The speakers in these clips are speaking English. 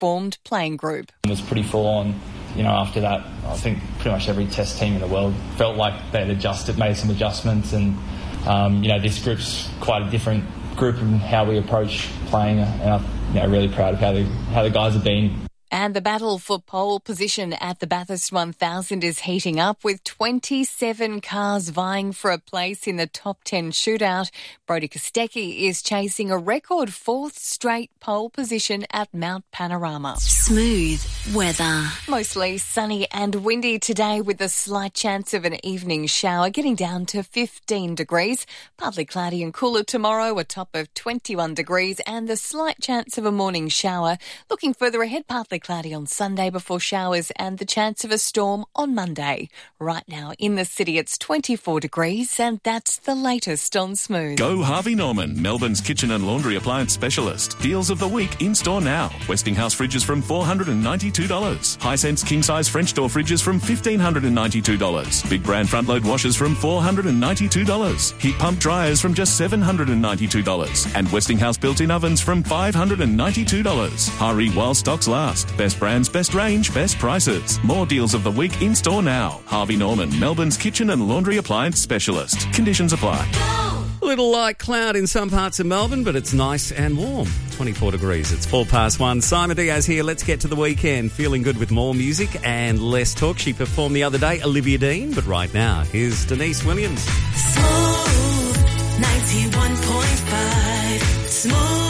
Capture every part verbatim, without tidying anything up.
formed playing group. It was pretty full on. You know, after that, I think pretty much every Test team in the world felt like they'd adjusted, made some adjustments, and um, you know, this group's quite a different group in how we approach playing, and I'm you know, really proud of how the how the guys have been. And the battle for pole position at the Bathurst one thousand is heating up, with twenty-seven cars vying for a place in the top ten shootout. Brodie Kostecki is chasing a record fourth straight pole position at Mount Panorama. Smooth weather. Mostly sunny and windy today, with a slight chance of an evening shower, getting down to fifteen degrees. Partly cloudy and cooler tomorrow, a top of twenty-one degrees, and the slight chance of a morning shower. Looking further ahead, partly cloudy on Sunday before showers and the chance of a storm on Monday. Right now in the city it's twenty-four degrees, and that's the latest on Smooth. Go Harvey Norman, Melbourne's kitchen and laundry appliance specialist. Deals of the week in store now. Westinghouse fridges from four hundred ninety-two dollars. Hisense king-size French door fridges from one thousand five hundred ninety-two dollars. Big brand front-load washers from four hundred ninety-two dollars. Heat pump dryers from just seven hundred ninety-two dollars. And Westinghouse built-in ovens from five hundred ninety-two dollars. Hurry while stocks last. Best brands, best range, best prices. More deals of the week in store now. Harvey Norman, Melbourne's kitchen and laundry appliance specialist. Conditions apply. A little light cloud in some parts of Melbourne, but it's nice and warm. twenty-four degrees. It's four past one. Simon Diaz here. Let's get to the weekend. Feeling good with more music and less talk. She performed the other day, Olivia Dean, but right now, here's Denise Williams. Smooth ninety-one point five. Smooth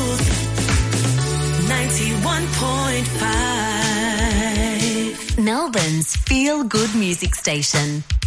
ninety-one point five. Melbourne's feel-good music station.